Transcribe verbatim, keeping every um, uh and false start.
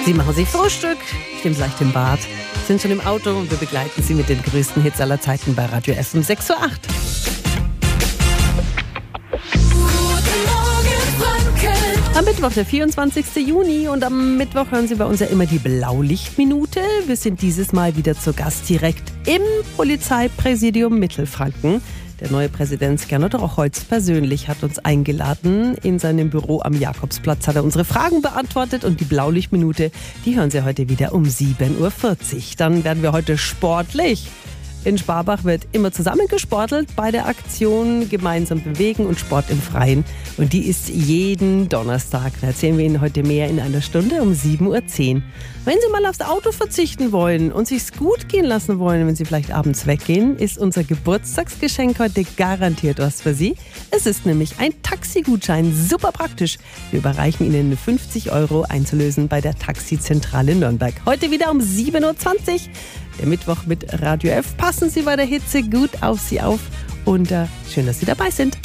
Sie machen sich Frühstück, stehen leicht im Bad, sind schon im Auto und wir begleiten Sie mit den größten Hits aller Zeiten bei Radio F um sechs Uhr acht. Am Mittwoch, der vierundzwanzigsten Juni, und am Mittwoch hören Sie bei uns ja immer die Blaulichtminute. Wir sind dieses Mal wieder zu Gast direkt im Polizeipräsidium Mittelfranken. Der neue Präsident Gernot Rochholz persönlich hat uns eingeladen. In seinem Büro am Jakobsplatz hat er unsere Fragen beantwortet und die Blaulichtminute, die hören Sie heute wieder um sieben Uhr vierzig. Dann werden wir heute sportlich. In Sparbach wird immer zusammen gesportelt bei der Aktion Gemeinsam bewegen und Sport im Freien. Und die ist jeden Donnerstag. Da erzählen wir Ihnen heute mehr in einer Stunde um sieben Uhr zehn. Wenn Sie mal aufs Auto verzichten wollen und sich's gut gehen lassen wollen, wenn Sie vielleicht abends weggehen, ist unser Geburtstagsgeschenk heute garantiert was für Sie. Es ist nämlich ein Taxigutschein, super praktisch. Wir überreichen Ihnen fünfzig Euro einzulösen bei der Taxizentrale Nürnberg. Heute wieder um sieben Uhr zwanzig. Der Mittwoch mit Radio F. Passen Sie bei der Hitze gut auf Sie auf und äh, schön, dass Sie dabei sind.